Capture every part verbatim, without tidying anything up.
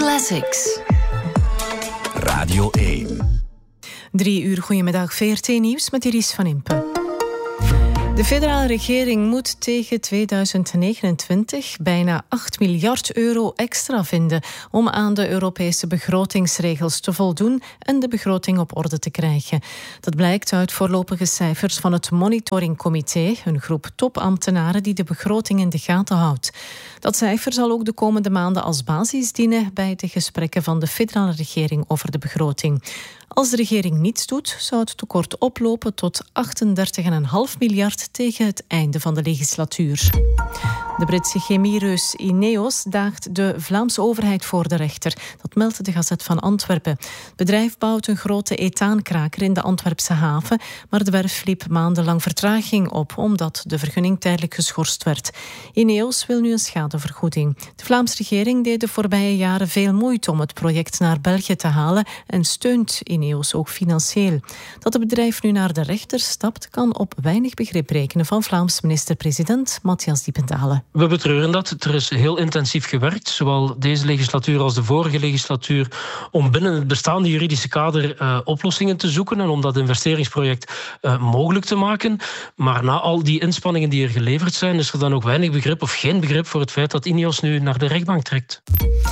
Classics. Radio één. Drie uur, goedemiddag, V R T Nieuws met Iris van Impe. De federale regering moet tegen tweeduizend negenentwintig bijna acht miljard euro extra vinden om aan de Europese begrotingsregels te voldoen en de begroting op orde te krijgen. Dat blijkt uit voorlopige cijfers van het Monitoringcomité, een groep topambtenaren die de begroting in de gaten houdt. Dat cijfer zal ook de komende maanden als basis dienen bij de gesprekken van de federale regering over de begroting. Als de regering niets doet, zou het tekort oplopen tot achtendertig komma vijf miljard tegen het einde van de legislatuur. De Britse chemiereus Ineos daagt de Vlaamse overheid voor de rechter. Dat meldt de Gazet van Antwerpen. Het bedrijf bouwt een grote ethaankraker in de Antwerpse haven, maar de werf liep maandenlang vertraging op, omdat de vergunning tijdelijk geschorst werd. Ineos wil nu een schadevergoeding. De Vlaamse regering deed de voorbije jaren veel moeite om het project naar België te halen en steunt Ineos ook financieel. Dat het bedrijf nu naar de rechter stapt, kan op weinig begrip rekenen van Vlaams minister-president Matthias Diependalen. We betreuren dat. Er is heel intensief gewerkt, zowel deze legislatuur als de vorige legislatuur, om binnen het bestaande juridische kader uh, oplossingen te zoeken en om dat investeringsproject uh, mogelijk te maken. Maar na al die inspanningen die er geleverd zijn, is er dan ook weinig begrip of geen begrip voor het feit dat Ineos nu naar de rechtbank trekt.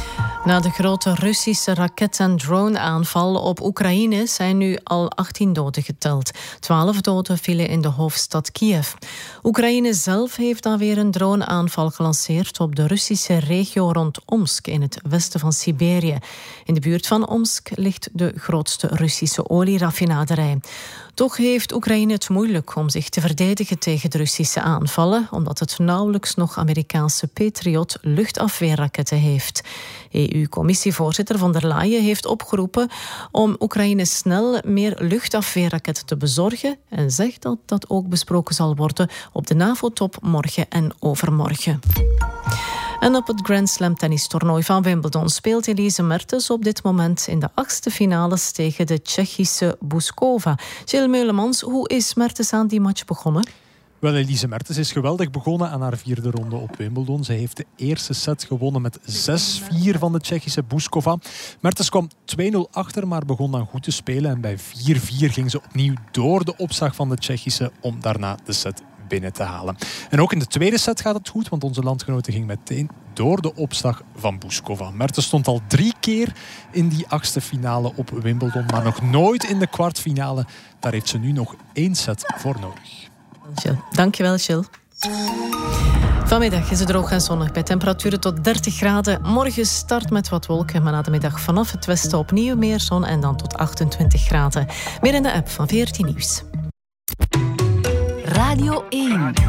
Na de grote Russische raket- en drone-aanval op Oekraïne zijn nu al achttien doden geteld. twaalf doden vielen in de hoofdstad Kiev. Oekraïne zelf heeft dan weer een drone-aanval gelanceerd op de Russische regio rond Omsk in het westen van Siberië. In de buurt van Omsk ligt de grootste Russische olieraffinaderij. Toch heeft Oekraïne het moeilijk om zich te verdedigen tegen de Russische aanvallen, omdat het nauwelijks nog Amerikaanse Patriot luchtafweerraketten heeft. E U-commissievoorzitter von der Leyen heeft opgeroepen om Oekraïne snel meer luchtafweerraketten te bezorgen en zegt dat dat ook besproken zal worden op de NAVO-top morgen en overmorgen. En op het Grand Slam tennistoernooi van Wimbledon speelt Elise Mertens op dit moment in de achtste finales tegen de Tsjechische Bouzkova. Gilles Meulemans, hoe is Mertens aan die match begonnen? Wel, Elise Mertens is geweldig begonnen aan haar vierde ronde op Wimbledon. Ze heeft de eerste set gewonnen met zes vier van de Tsjechische Bouzkova. Mertens kwam twee nul achter, maar begon dan goed te spelen. En bij vier vier ging ze opnieuw door de opslag van de Tsjechische om daarna de set binnen te halen. En ook in de tweede set gaat het goed, want onze landgenote ging meteen door de opslag van Bouzkova. Mertens stond al drie keer in die achtste finale op Wimbledon, maar nog nooit in de kwartfinale. Daar heeft ze nu nog één set voor nodig. Dankjewel, Gilles. Vanmiddag is het droog en zonnig bij temperaturen tot dertig graden. Morgen start met wat wolken, maar na de middag vanaf het westen opnieuw meer zon en dan tot achtentwintig graden. Meer in de app van V R T Nieuws. Radio één.